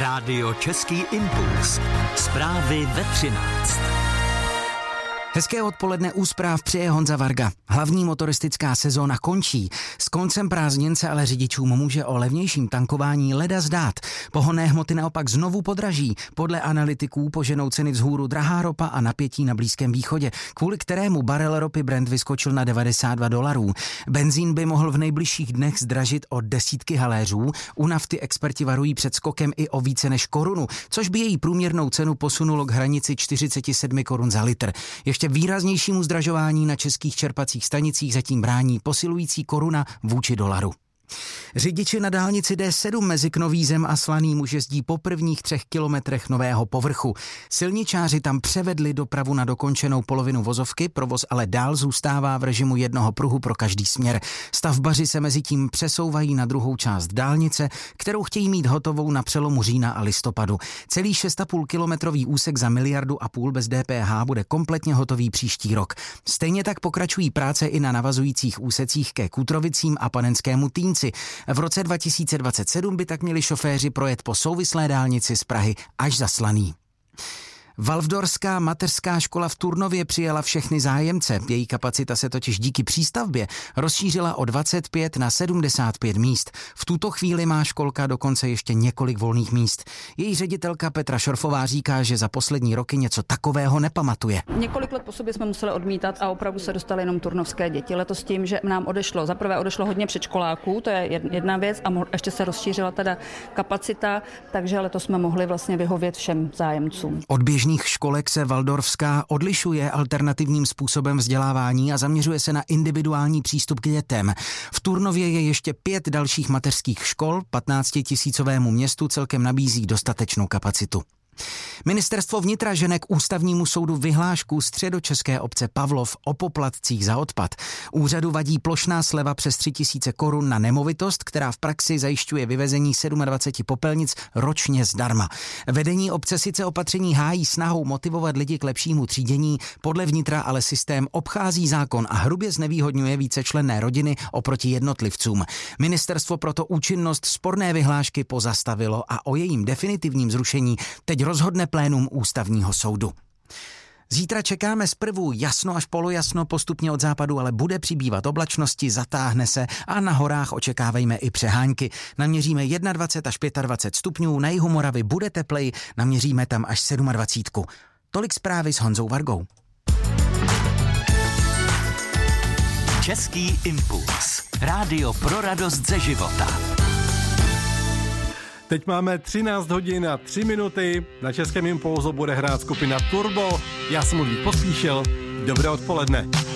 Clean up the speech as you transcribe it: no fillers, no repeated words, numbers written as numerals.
Rádio Český impuls. Zprávy ve 13. Hezké odpoledne u zpráv přeje Honza Varga. Hlavní motoristická sezóna končí. S koncem prázdnin se ale řidičům může o levnějším tankování leda zdát. Pohonné hmoty naopak znovu podraží. Podle analytiků poženou ceny vzhůru drahá ropa a napětí na Blízkém východě, kvůli kterému barel ropy Brent vyskočil na $92. Benzín by mohl v nejbližších dnech zdražit o desítky haléřů. U nafty experti varují před skokem i o více než korunu, což by její průměrnou cenu posunulo k hranici 47 korun za litr. Ještě výraznějšímu zdražování na českých čerpacích stanicích zatím brání posilující koruna vůči dolaru. Řidiči na dálnici D7 mezi Knovízem a Slaným už jezdí po prvních 3 kilometrech nového povrchu. Silničáři tam převedli dopravu na dokončenou polovinu vozovky, provoz ale dál zůstává v režimu jednoho pruhu pro každý směr. Stavbaři se mezi tím přesouvají na druhou část dálnice, kterou chtějí mít hotovou na přelomu října a listopadu. Celý 6,5 kilometrový úsek za 1,5 miliardy bez DPH bude kompletně hotový příští rok. Stejně tak pokračují práce i na navazujících úsecích ke Kůtrovicím a Panenskému Týnci. V roce 2027 by tak měli šoféři projet po souvislé dálnici z Prahy až za Slaný. Waldorfská mateřská škola v Turnově přijala všechny zájemce. Její kapacita se totiž díky přístavbě rozšířila o 25 na 75 míst. V tuto chvíli má školka dokonce ještě několik volných míst. Její ředitelka Petra Šorfová říká, že za poslední roky něco takového nepamatuje. Několik let po sobě jsme museli odmítat a opravdu se dostaly jenom turnovské děti. Letos tím, že nám zaprvé odešlo hodně předškoláků, to je jedna věc, a ještě se rozšířila teda kapacita, takže letos jsme mohli vlastně vyhovět všem zájemcům. Od běžných školek se Waldorfská odlišuje alternativním způsobem vzdělávání a zaměřuje se na individuální přístup k dětem. V Turnově je ještě 5 dalších mateřských škol, 15 000 městu celkem nabízí dostatečnou kapacitu. Ministerstvo vnitra žene k ústavnímu soudu vyhlášku středočeské obce Pavlov o poplatcích za odpad. Úřadu vadí plošná sleva přes 3 000 korun na nemovitost, která v praxi zajišťuje vyvezení 27 popelnic ročně zdarma. Vedení obce sice opatření hájí snahou motivovat lidi k lepšímu třídění, podle vnitra ale systém obchází zákon a hrubě znevýhodňuje vícečlenné rodiny oproti jednotlivcům. Ministerstvo proto účinnost sporné vyhlášky pozastavilo a o jejím definitivním zrušení teď rozhodne plénum ústavního soudu. Zítra čekáme zprvu jasno až polojasno, postupně od západu, ale bude přibývat oblačnosti, zatáhne se a na horách očekávejme i přehánky. Naměříme 21 až 25 stupňů, na jihu Moravy bude teplej, naměříme tam až 27. Tolik zprávy s Honzou Vargou. Český impuls. Rádio pro radost ze života. Teď máme 13 hodin a 3 minuty. Na Českém impulzu bude hrát skupina Turbo. Já jsem Ludvík Pospíšil. Dobré odpoledne.